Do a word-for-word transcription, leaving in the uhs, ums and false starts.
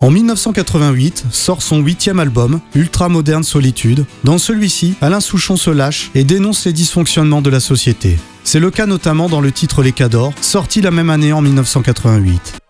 En dix-neuf cent quatre-vingt-huit sort son huitième album, Ultra Modern Solitude. Dans celui-ci, Alain Souchon se lâche et dénonce les dysfonctionnements de la société. C'est le cas notamment dans le titre Les Cadors, sorti la même année en dix-neuf cent quatre-vingt-huit.